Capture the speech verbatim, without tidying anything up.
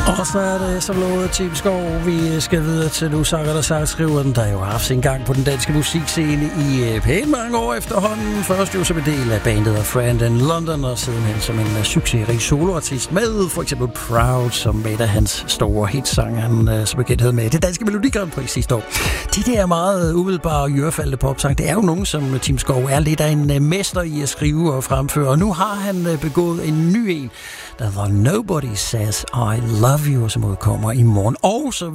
Og så er det som lovet Tim Skov, vi skal videre til nu, sanger der sangskriveren, der jo har haft sin gang på den danske musikscene i pænt mange år efterhånden. Først jo som en del af bandet af Friend in London, og sidenhen som en succesrig soloartist med for eksempel Proud, som et af hans store hitsange, han som bekendt havde med det danske Melodi Grand Prix sidste år. De der meget umiddelbare og ørefaldende popsang, det er jo nogen, som Tim Skov er lidt af en mester i at skrive og fremføre, og nu har han begået en ny en, der var Nobody Says I Love You, som udkommer i morgen. Og så